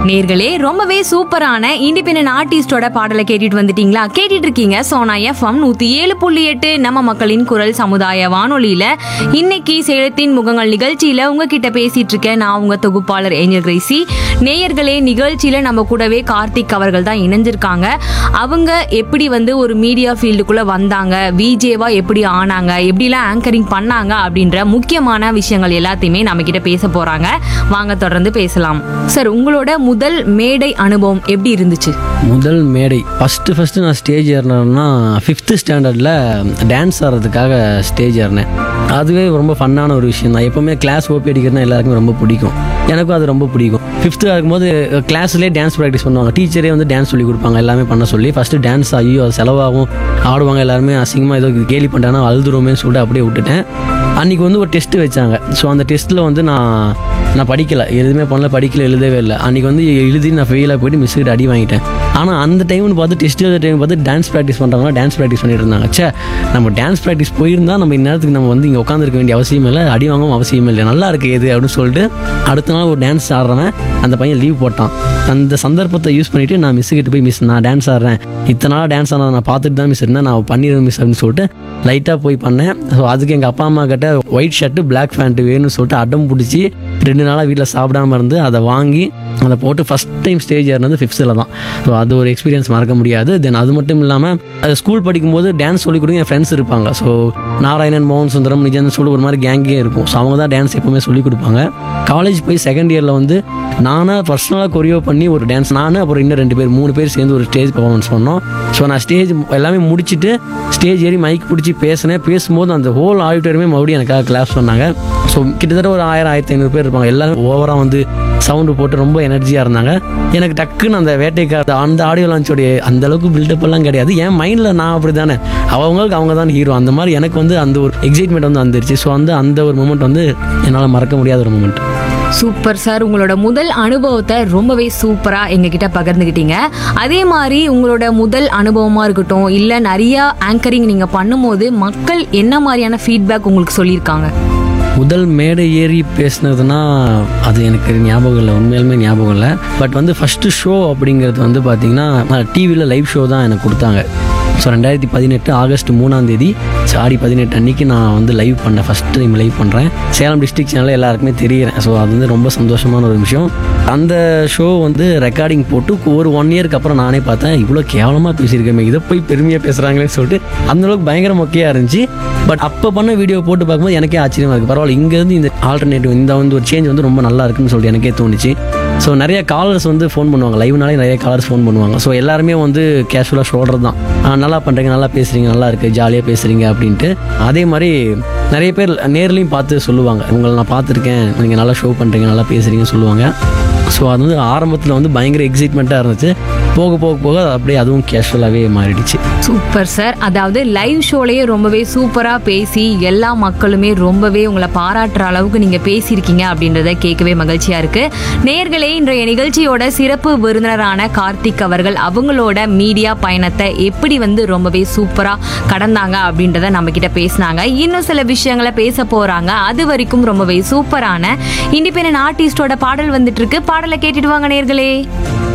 நேர்களே ரொம்பவே சூப்பரான இண்டிபெண்டன்ட் ஆர்டிஸ்டோட பாடலை கேட்டுட்டு வந்துட்டீங்களா? கேட்டுட்டு இருக்கீங்க சோனா எஃப்எம் 107.8 நம்ம மக்களின் குரல் சமுதாய வானொலியில. இன்னைக்கு சேலத்தின் முகங்கள் நிகழ்ச்சியில உங்ககிட்ட பேசிட்டு இருக்கேன் நான் உங்க தொகுப்பாளர் ஏஞ்சல் கிரேசி. நேயர்களே, நிகழ்ச்சியில நம்ம கூடவே கார்த்திக் அவர்கள் தான் இணைஞ்சிருக்காங்க. அவங்க எப்படி ஒரு மீடியா ஃபீல்டுக்குள்ள வந்தாங்க, விஜேவா எப்படி ஆனாங்க, எப்படிலாம் ஆங்கரிங் பண்ணாங்க அப்படின்ற முக்கியமான விஷயங்கள் எல்லாத்தையுமே நம்ம கிட்ட பேச போறாங்க. வாங்க தொடர்ந்து பேசலாம். சார், உங்களோட முதல் மேடை அனுபவம் எப்படி இருந்துச்சு? முதல் மேடை ஃபஸ்ட்டு நான் ஸ்டேஜ் ஏறினேன்னா 5th ஸ்டாண்டர்டில் டான்ஸ் ஆடுறதுக்காக ஸ்டேஜ் ஏறினேன். அதுவே ரொம்ப ஃபன்னான ஒரு விஷயம் தான். எப்போவுமே கிளாஸ் ஓபி அடிக்கிறதுனா எல்லாருக்குமே ரொம்ப பிடிக்கும். எனக்கும் அது ரொம்ப பிடிக்கும். 5th இருக்கும்போது கிளாஸ்லேயே டான்ஸ் ப்ராக்டிஸ் பண்ணுவாங்க. டீச்சரே டான்ஸ் சொல்லி கொடுப்பாங்க எல்லாமே பண்ண சொல்லி. ஃபஸ்ட்டு டான்ஸ் ஐயோ அது செலவாகும், ஆடுவாங்க எல்லாருமே, அசிங்கமாக ஏதோ கேலி பண்ணிட்டாங்கன்னா அழுதுருவோமேன்னு சொல்லிட்டு அப்படியே விட்டுட்டேன். அன்றைக்கி ஒரு டெஸ்ட்டு வச்சாங்க. ஸோ அந்த டெஸ்ட்டில் நான் படிக்கலை, எதுவுமே பண்ணல, படிக்கல, எழுதவே இல்லை. அன்றைக்கி எழுதி நான் ஃபெயிலாக போய்ட்டு மிஸ்ஸுக்கிட்ட அடி வாங்கிட்டேன். ஆனால் அந்த டைம்னு பார்த்து டெஸ்ட் எழுத டைம் பார்த்து டான்ஸ் ப்ராக்டிஸ் பண்ணுறாங்கன்னா டான்ஸ் ப்ராக்டிஸ் பண்ணிட்டு இருந்தாங்க. நம்ம டான்ஸ் ப்ராக்டிஸ் போயிருந்தால் நம்ம இந்நேரத்துக்கு நம்ம இங்கே உட்காந்துருக்க வேண்டிய அவசியம் இல்லை, அடி வாங்கவும் அவசியம் இல்லை, நல்லா இருக்குது எது அப்படின்னு சொல்லிட்டு அடுத்த நாள் ஒரு டான்ஸ் ஆடுறவன் அந்த பையன் லீவ் போட்டான். அந்த சந்தர்ப்பத்தை யூஸ் பண்ணிவிட்டு நான் மிஸ்ஸுக்கிட்ட போய் மிஸ் நான் டான்ஸ் ஆடுறேன், இத்தனை நாள் டான்ஸ் ஆனதை நான் பார்த்துட்டு தான் மிஸ் இருந்தேன், நான் பண்ணிடுவேன் மிஸ் அப்படின்னு சொல்லிட்டு லைட்டாக போய் பண்ணேன். ஸோ அதுக்கு எங்கள் அப்பா அம்மா கிட்ட ஒயிட் ஷர்ட்டு பிளாக் பேண்ட்டு வேணும்னு சொல்லிட்டு அடம் பிடிச்சி 2 நாளாக வீட்டில் சாப்பிடாமல் இருந்து அதை வாங்கி அதை போட்டு ஃபஸ்ட் டைம் ஸ்டேஜ் ஏறினது 5th தான். ஸோ அது ஒரு எக்ஸ்பீரியன்ஸ் மறக்க முடியாது. தென் அது மட்டும் இல்லாமல் அது ஸ்கூல் படிக்கும்போது டான்ஸ் சொல்லிக் கொடுங்க என் ஃப்ரெண்ட்ஸ் இருப்பாங்க. ஸோ நாராயணன், மோகன் சுந்தரம், நிஜன் சொல்லி ஒரு மாதிரி கேங்கே இருக்கும். ஸோ அவங்க தான் டான்ஸ் எப்போவுமே சொல்லிக் கொடுப்பாங்க. காலேஜ் போய் செகண்ட் இயரில் நானாக பர்சனலாக கொரியோ பண்ணி ஒரு டான்ஸ், நான் அப்புறம் இன்னும் 2 பேர் 3 பேர் சேர்ந்து ஒரு ஸ்டேஜ் பர்ஃபார்மன்ஸ் பண்ணோம். ஸோ நான் ஸ்டேஜ் எல்லாமே முடிச்சுட்டு ஸ்டேஜ் ஏறி மைக் பிடிச்சி பேசும்போது அந்த ஹோல் ஆடிட்டோரியமே மறுபடியும் எனக்காக கிளாஸ் சொன்னாங்க. ஸோ கிட்டத்தட்ட ஒரு 1000-1500 பேர் இருப்பாங்க. எல்லாரும் ஓவராக சவுண்டு போட்டு ரொம்ப எனர்ஜியாக இருந்தாங்க. எனக்கு டக்குன்னு அந்த வேட்டைக்கார அந்த ஆடியோ லான்ச்சோடைய அந்த அளவுக்கு பில்டப் எல்லாம் கிடையாது. என் மைண்டில் நான் அப்படி தானே, அவங்களுக்கு அவங்க தான் ஹீரோ, அந்த மாதிரி எனக்கு அந்த ஒரு எக்ஸைட்மெண்ட் வந்துருச்சு. ஸோ அந்த ஒரு மூமெண்ட் என்னால் மறக்க முடியாத ஒரு மூமெண்ட். சூப்பர் சார், உங்களோட முதல் அனுபவத்தை ரொம்பவே சூப்பரா எங்ககிட்ட பகிர்ந்துக்கிட்டீங்க. அதே மாதிரி உங்களோட முதல் அனுபவமா இருக்கட்டும், இல்ல நிறைய ஆங்கரிங் நீங்க பண்ணும்போது மக்கள் என்ன மாதிரியான ஃபீட்பேக் உங்களுக்கு சொல்லியிருக்காங்க? முதல் மேடை ஏறி பேசினதுன்னா அது எனக்கு ஞாபகம் இல்லை, உண்மையாலுமே ஞாபகம் இல்லை. பட் ஃபஸ்ட்டு ஷோ அப்படிங்கிறது பார்த்தீங்கன்னா டிவியில் லைவ் ஷோ தான் எனக்கு கொடுத்தாங்க. ஸோ 2018 ஆகஸ்ட் 3 ஆடி 18 அன்றைக்கி நான் லைவ் பண்ணேன். ஃபஸ்ட் டைம் லைவ் பண்ணுறேன். சேலம் டிஸ்ட்ரிக்ட் சேனலில் எல்லாருக்குமே தெரிகிறேன். ஸோ அது ரொம்ப சந்தோஷமான ஒரு விஷயம். அந்த ஷோ ரெக்கார்டிங் போட்டு ஒரு 1 இயருக்கு அப்புறம் நானே பார்த்தேன், இவ்வளோ கேவலமாக பேசியிருக்கேன், இதை போய் பெருமையாக பேசுகிறாங்களேன்னு சொல்லிட்டு அந்தளவுக்கு பயங்கர மொக்கையாக இருந்துச்சு. பட் அப்போ பண்ண வீடியோ போட்டு பார்க்கும்போது எனக்கே ஆச்சரியமாக இருக்குது. பரவாயில்ல, இங்கேருந்து இந்த ஆல்டர்னேட்டிவ் இந்த ஒரு சேஞ்ச் ரொம்ப நல்லா இருக்குன்னு சொல்லிட்டு எனக்கே தோணுச்சு. ஸோ நிறைய காலர்ஸ் ஃபோன் பண்ணுவாங்க, லைவ்னாலே நிறைய காலர்ஸ் ஃபோன் பண்ணுவாங்க. ஸோ எல்லாருமே கேஷுவலாக சொல்கிறது தான், நல்லா பண்ணுறீங்க, நல்லா பேசுகிறீங்க, நல்லா இருக்குது, ஜாலியாக பேசுகிறீங்க அப்படின்ட்டு. அதே மாதிரி நிறைய பேர் நேர்லையும் பார்த்து சொல்லுவாங்க, உங்களை நான் பார்த்துருக்கேன், நீங்கள் நல்லா ஷோ பண்ணுறீங்க, நல்லா பேசுகிறீங்கன்னு சொல்லுவாங்க. ஸோ அது ஆரம்பத்தில் பயங்கர எக்ஸைட்மெண்ட்டாக இருந்துச்சு. போக போக போக அப்படியே அதுவும் கேஷுவலாகவே மாறிடுச்சு. சூப்பர் சார், அதாவது லைவ் ஷோலேயே ரொம்பவே சூப்பராக பேசி எல்லா மக்களுமே ரொம்பவே உங்களை பாராட்டுற அளவுக்கு நீங்கள் பேசியிருக்கீங்க அப்படின்றத கேட்கவே மகிழ்ச்சியாக இருக்குது. நேயர்களே, இன்றைய நிகழ்ச்சியோட சிறப்பு விருந்தினரான கார்த்திக் அவர்கள் அவங்களோட மீடியா பயணத்தை எப்படி ரொம்பவே சூப்பராக கடந்தாங்க அப்படின்றத நம்ம கிட்ட பேசினாங்க. இன்னும் சில விஷயங்களை பேச போகிறாங்க. அது வரைக்கும் ரொம்பவே சூப்பரான இண்டிபெண்டன்ட் ஆர்டிஸ்டோட பாடல் வந்துட்டு இருக்கு. பாடலை கேட்டுட்டு வாங்க நேயர்களே.